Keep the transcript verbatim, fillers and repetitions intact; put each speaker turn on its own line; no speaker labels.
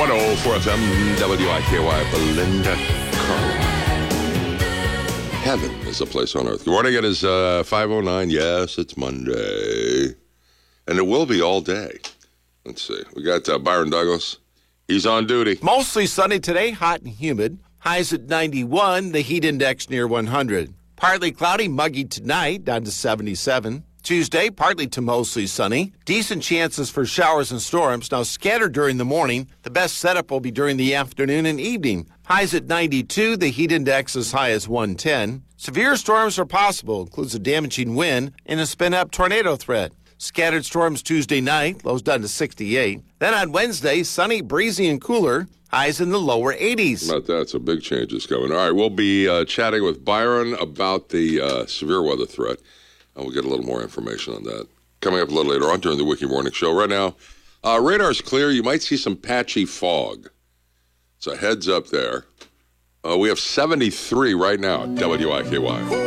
one oh four F M, W I K Y, Belinda Carlisle. Heaven is a place on earth. Good morning. It is uh, five oh nine. Yes, it's Monday. And it will be all day. Let's see. We got uh, Byron Douglas. He's on duty.
Mostly sunny today, hot and humid. Highs at ninety-one, the heat index near one hundred. Partly cloudy, muggy tonight, down to seventy-seven. Tuesday, partly to mostly sunny. Decent chances for showers and storms. Now, scattered during the morning. The best setup will be during the afternoon and evening. Highs at ninety-two, the heat index as high as one ten. Severe storms are possible, includes a damaging wind and a spin-up tornado threat. Scattered storms Tuesday night, lows down to sixty-eight. Then on Wednesday, sunny, breezy, and cooler. Highs in the lower eighties.
About that, so big changes coming. All right, we'll be uh, chatting with Byron about the uh, severe weather threat, and we'll get a little more information on that. Coming up a little later on during the Wiki Morning Show. Right now, uh, radar's clear. You might see some patchy fog. So heads up there. Uh, we have seventy-three right now at W I K Y.